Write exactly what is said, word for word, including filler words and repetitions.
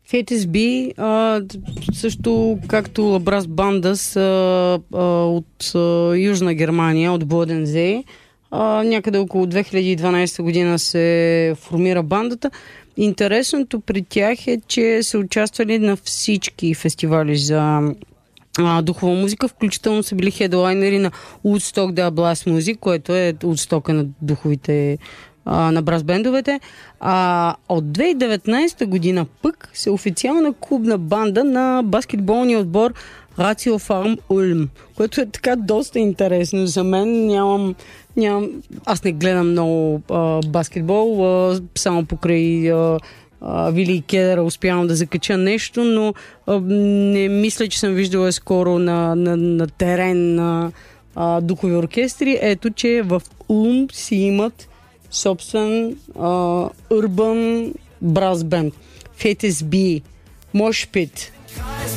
Fate ес би, а, също както Лабрас Банда са а, от а, Южна Германия, от Бодензе. А, някъде около две хиляди и дванадесета година се формира бандата. Интересното при тях е, че са участвали на всички фестивали за а, духова музика, включително са били хедлайнери на Woodstock The Blast Music, което е Woodstock на духовите а, на брас бендовете. А от две хиляди и деветнадесета година пък се официална клубна банда на баскетболния отбор Рацио Фарм Улм, което е така доста интересно за мен. Нямам, нямам аз не гледам много а, баскетбол, а, само покрай а, а, Вили и Кедъра успявам да закача нещо, но а, не мисля, че съм виждала скоро на, на, на терен на а, духови оркестри. Ето, че в Улм си имат собствен а, urban brass band. Fate ес би, Mosh Pit.